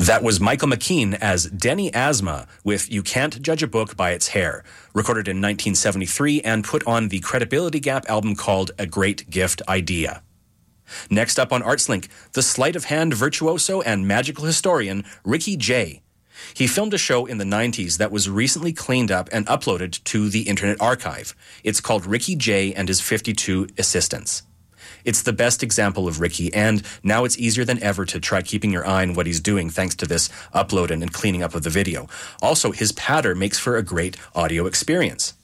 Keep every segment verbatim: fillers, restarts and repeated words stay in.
That was Michael McKean as Denny Asma with You Can't Judge a Book by Its Hair, recorded in nineteen seventy-three and put on the Credibility Gap album called A Great Gift Idea. Next up on ArtsLink, the sleight of hand virtuoso and magical historian Ricky Jay. He filmed a show in the nineties that was recently cleaned up and uploaded to the Internet Archive. It's called Ricky Jay and His fifty-two Assistants. It's the best example of Ricky, and now it's easier than ever to try keeping your eye on what he's doing thanks to this upload and cleaning up of the video. Also, his patter makes for a great audio experience.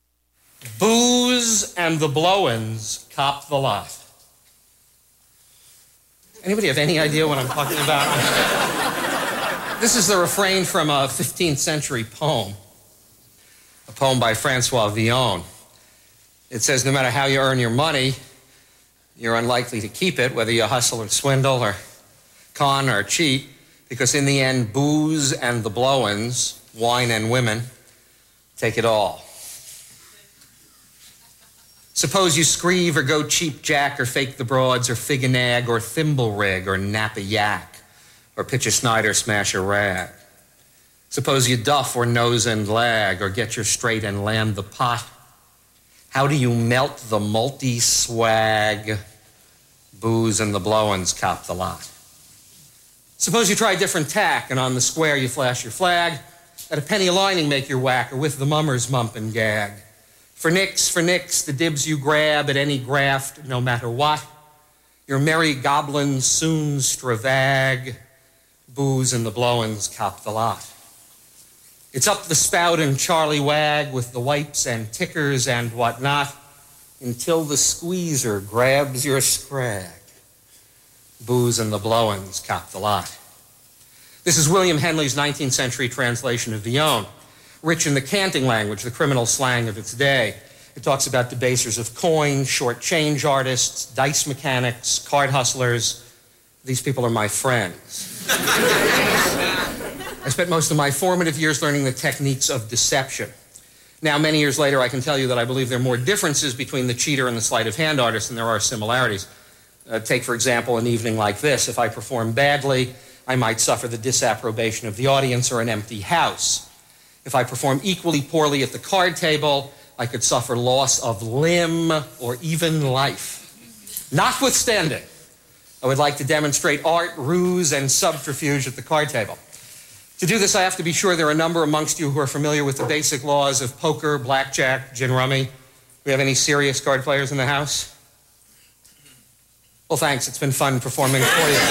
Booze and the blow-ins cop the lot. Anybody have any idea what I'm talking about? This is the refrain from a fifteenth century poem, a poem by Francois Villon. It says, no matter how you earn your money, you're unlikely to keep it, whether you hustle or swindle or con or cheat, because in the end, booze and the blow-ins, wine and women, take it all. Suppose you screeve or go cheap jack or fake the broads or fig a nag or thimble rig or nap a yak or pitch a snide or smash a rag. Suppose you duff or nose and lag or get your straight and land the pot. How do you melt the multi-swag? Booze and the blow-ins cop the lot. Suppose you try different tack and on the square you flash your flag. At a penny lining make your whack or with the mummers mump and gag. For nix, for nix, the dibs you grab at any graft, no matter what. Your merry goblins soon stravag. Booze and the blow-ins cop the lot. It's up the spout and Charlie wag with the wipes and tickers and whatnot until the squeezer grabs your scrag. Booze and the blow-ins cop the lot. This is William Henley's nineteenth century translation of Villon, rich in the canting language, the criminal slang of its day. It talks about debasers of coin, short change artists, dice mechanics, card hustlers. These people are my friends. I spent most of my formative years learning the techniques of deception. Now, many years later, I can tell you that I believe there are more differences between the cheater and the sleight of hand artist than there are similarities. Uh, take, for example, an evening like this. If I perform badly, I might suffer the disapprobation of the audience or an empty house. If I perform equally poorly at the card table, I could suffer loss of limb or even life. Notwithstanding, I would like to demonstrate art, ruse, and subterfuge at the card table. To do this, I have to be sure there are a number amongst you who are familiar with the basic laws of poker, blackjack, gin rummy. Do we have any serious card players in the house? Well, thanks. It's been fun performing for you.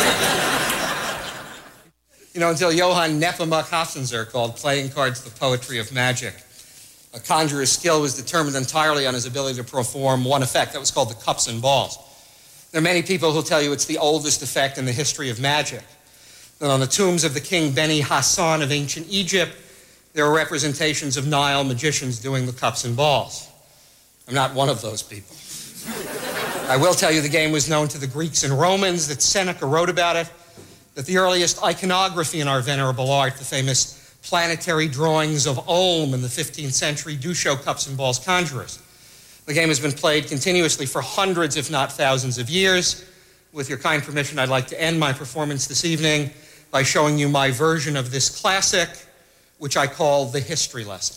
You know, until Johann Nepomuk Hofzinser called playing cards the poetry of magic. A conjurer's skill was determined entirely on his ability to perform one effect. That was called the cups and balls. There are many people who'll tell you it's the oldest effect in the history of magic. And on the tombs of the king Beni Hassan of ancient Egypt, there are representations of Nile magicians doing the cups and balls. I'm not one of those people. I will tell you the game was known to the Greeks and Romans, that Seneca wrote about it, that the earliest iconography in our venerable art, the famous planetary drawings of Ulm in the fifteenth century, do show cups and balls conjurers. The game has been played continuously for hundreds, if not thousands of years. With your kind permission, I'd like to end my performance this evening by showing you my version of this classic, which I call the history lesson.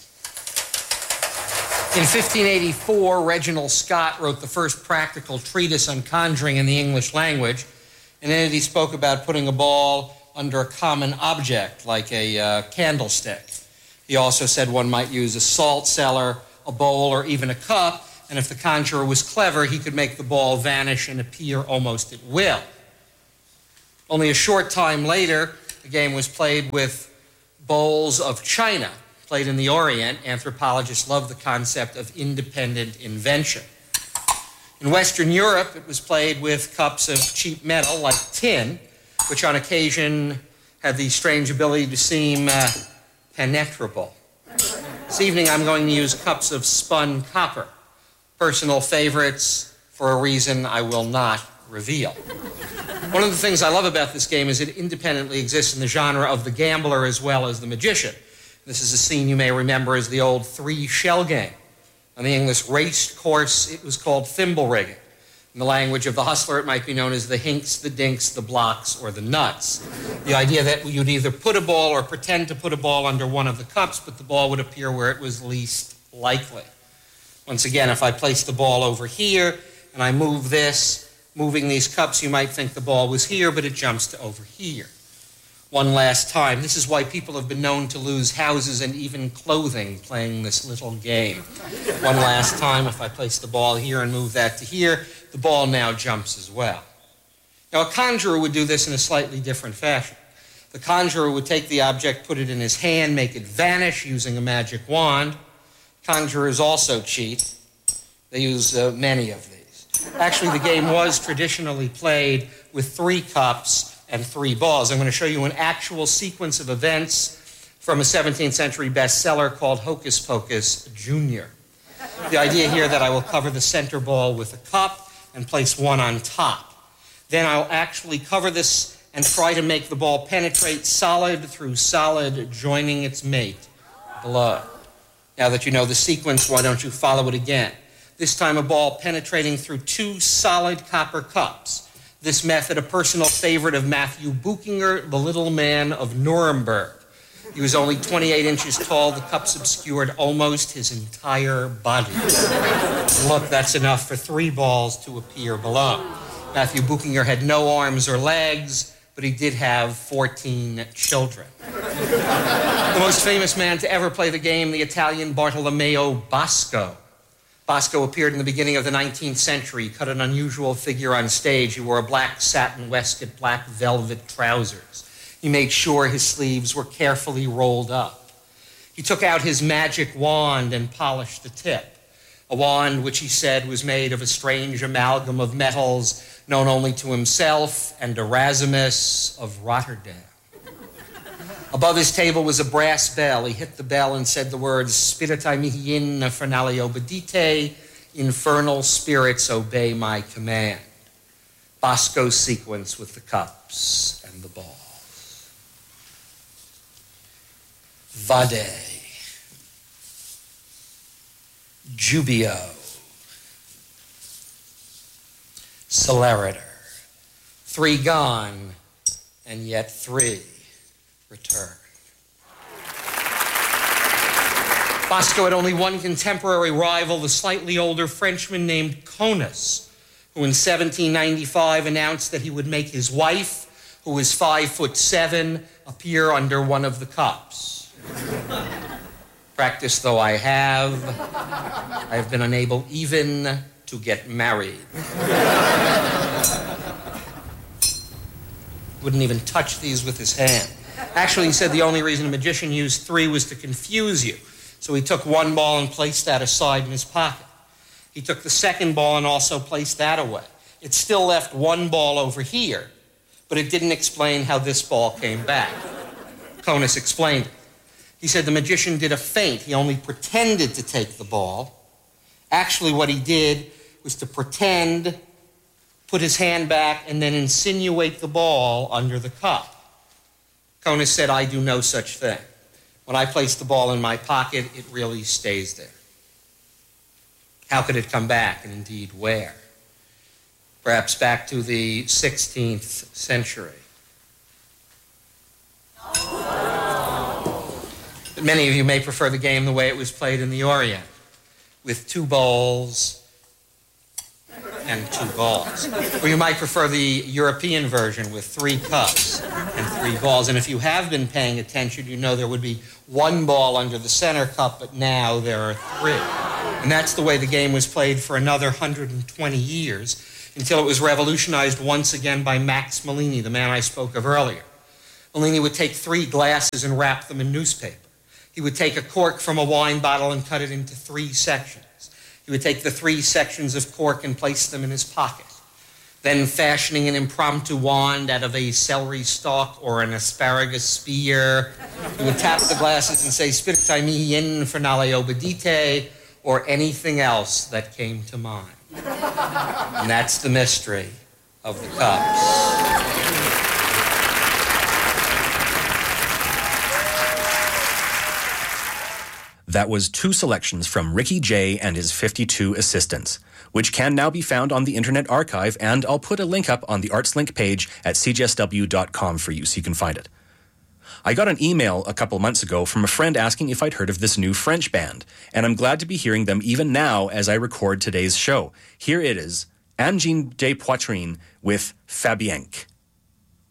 In fifteen eighty-four, Reginald Scott wrote the first practical treatise on conjuring in the English language, and in it he spoke about putting a ball under a common object, like a uh, candlestick. He also said one might use a salt cellar, a bowl, or even a cup, and if the conjurer was clever, he could make the ball vanish and appear almost at will. Only a short time later, the game was played with bowls of china. Played in the Orient, anthropologists love the concept of independent invention. In Western Europe, it was played with cups of cheap metal like tin, which on occasion had the strange ability to seem uh, penetrable. This evening, I'm going to use cups of spun copper. Personal favorites for a reason I will not reveal. One of the things I love about this game is it independently exists in the genre of the gambler as well as the magician. This is a scene you may remember as the old three-shell game. On the English race course, it was called thimble rigging. In the language of the hustler, it might be known as the hinks, the dinks, the blocks, or the nuts. The idea that you'd either put a ball or pretend to put a ball under one of the cups, but the ball would appear where it was least likely. Once again, if I place the ball over here and I move this, moving these cups, you might think the ball was here, but it jumps to over here. One last time. This is why people have been known to lose houses and even clothing playing this little game. One last time, if I place the ball here and move that to here, the ball now jumps as well. Now, a conjurer would do this in a slightly different fashion. The conjurer would take the object, put it in his hand, make it vanish using a magic wand. Conjurers also cheat. They use uh, many of these. Actually, the game was traditionally played with three cups and three balls. I'm going to show you an actual sequence of events from a seventeenth century bestseller called Hocus Pocus Junior The idea here that I will cover the center ball with a cup and place one on top. Then I'll actually cover this and try to make the ball penetrate solid through solid, joining its mate below. Now that you know the sequence, why don't you follow it again? This time a ball penetrating through two solid copper cups. This method, a personal favorite of Matthew Buchinger, the little man of Nuremberg. He was only twenty-eight inches tall. The cups obscured almost his entire body. Look, that's enough for three balls to appear below. Matthew Buchinger had no arms or legs, but he did have fourteen children. The most famous man to ever play the game, the Italian Bartolomeo Bosco. Bosco appeared in the beginning of the nineteenth century. He cut an unusual figure on stage. He wore a black satin waistcoat, black velvet trousers. He made sure his sleeves were carefully rolled up. He took out his magic wand and polished the tip, a wand which he said was made of a strange amalgam of metals known only to himself and Erasmus of Rotterdam. Above his table was a brass bell. He hit the bell and said the words, Spiritae mihi in infernali obedite, infernal spirits obey my command. Bosco's sequence with the cups and the balls. Vade. Jubio. Celerator. Three gone, and yet three return. Bosco had only one contemporary rival, the slightly older Frenchman named Conus, who in seventeen ninety-five announced that he would make his wife, who was five foot seven, appear under one of the cups. Practice though I have, I have been unable even to get married. Wouldn't even touch these with his hand. Actually, he said the only reason a magician used three was to confuse you. So he took one ball and placed that aside in his pocket. He took the second ball and also placed that away. It still left one ball over here, but it didn't explain how this ball came back. Conus explained it. He said the magician did a feint. He only pretended to take the ball. Actually, what he did was to pretend, put his hand back, and then insinuate the ball under the cup. Conus said, I do no such thing. When I place the ball in my pocket, it really stays there. How could it come back, and indeed where? Perhaps back to the sixteenth century. But many of you may prefer the game the way it was played in the Orient, with two bowls and two balls. Or you might prefer the European version with three cups and three balls. And if you have been paying attention, you know there would be one ball under the center cup, but now there are three. And that's the way the game was played for another one hundred twenty years, until it was revolutionized once again by Max Malini, the man I spoke of earlier. Malini would take three glasses and wrap them in newspaper. He would take a cork from a wine bottle and cut it into three sections. He would take the three sections of cork and place them in his pocket. Then, fashioning an impromptu wand out of a celery stalk or an asparagus spear, he would tap the glasses and say, Spiritae mihi infernali obedite, or anything else that came to mind. And that's the mystery of the cups. That was two selections from Ricky Jay and his fifty-two assistants, which can now be found on the Internet Archive, and I'll put a link up on the ArtsLink page at c j s w dot com for you so you can find it. I got an email a couple months ago from a friend asking if I'd heard of this new French band, and I'm glad to be hearing them even now as I record today's show. Here it is, Angine Despoitrines with Fabienque.